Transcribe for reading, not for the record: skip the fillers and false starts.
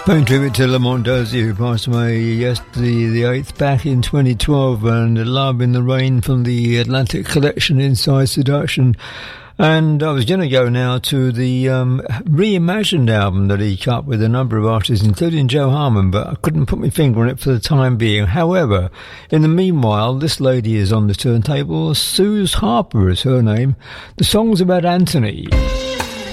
Paying tribute to Lamont Dozier, who passed away yesterday, the 8th, back in 2012, and Love in the Rain from the Atlantic Collection, Inside Seduction. And I was going to go now to the reimagined album that he cut with a number of artists, including Joe Harmon, but I couldn't put my finger on it for the time being. However, in the meanwhile, this lady is on the turntable. Suze Harper is her name. The song's about Anthony.